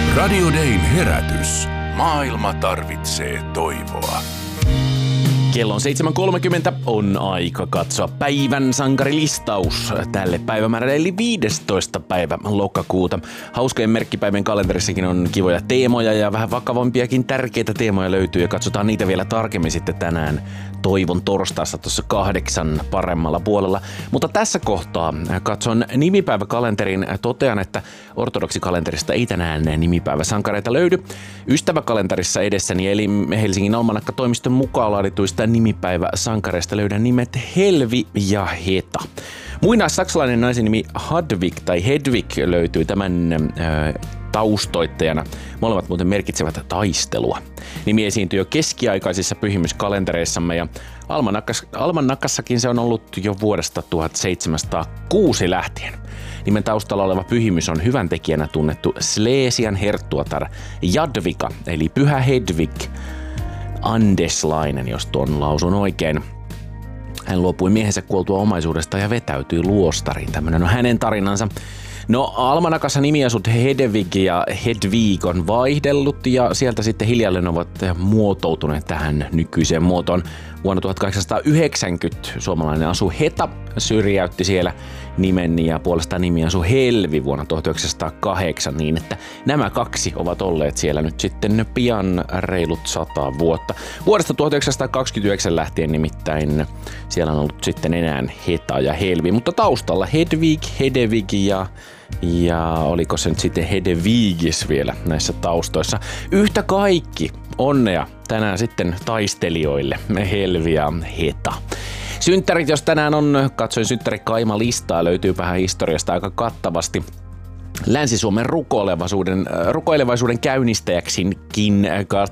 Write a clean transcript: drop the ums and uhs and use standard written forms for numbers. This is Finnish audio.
Radio Dayn herätys. Maailma tarvitsee toivoa. Kello on 7.30, on aika katsoa päivän sankarilistaus tälle päivämäärälle, eli 15. päivä lokakuuta. Hauskojen merkkipäivän kalenterissakin on kivoja teemoja ja vähän vakavampiakin tärkeitä teemoja löytyy, ja katsotaan niitä vielä tarkemmin sitten tänään toivon torstaissa tuossa 8 paremmalla puolella. Mutta tässä kohtaa katson nimipäiväkalenterin, totean, että ortodoksikalenterista ei tänään nimipäiväsankareita löydy. Ystäväkalenterissa edessäni eli Helsingin Almanakka-toimiston mukaan laadituista nimipäiväsankareista löydän nimet Helvi ja Heta. Muinais-saksalainen naisen nimi Hadvig tai Hedvig löytyy tämän taustoittajana. Molemmat muuten merkitsevät taistelua. Nimi esiintyy jo keskiaikaisissa pyhimyskalentereissamme ja Almanakassakin se on ollut jo vuodesta 1706 lähtien. Nimen taustalla oleva pyhimys on hyvän tekijänä tunnettu Slesian herttuatar Jadvika eli Pyhä Hedvig Andeslainen, jos tuon lausun oikein. Hän luopui miehensä kuoltua omaisuudesta ja vetäytyi luostariin. Tämmöinen on hänen tarinansa. No, Almanakassa nimiasut Hedvig ja Hedvig on vaihdellut ja sieltä sitten hiljalleen ovat muotoutuneet tähän nykyiseen muotoon. Vuonna 1890 suomalainen asu Heta syrjäytti siellä nimen ja puolestaan nimiasu Helvi vuonna 1908 niin, että nämä kaksi ovat olleet siellä nyt sitten pian reilut 100 vuotta. Vuodesta 1929 lähtien nimittäin siellä on ollut sitten enää Heta ja Helvi, mutta taustalla Hedvig, Hedevig ja oliko se nyt sitten Hedevigis vielä näissä taustoissa. Yhtä kaikki onnea tänään sitten taistelijoille, Helvi ja Heta. Synttärit, jos tänään on, katsoin synttärikaima-listaa, löytyy vähän historiasta aika kattavasti. Länsi-Suomen rukoilevaisuuden käynnistäjäksikin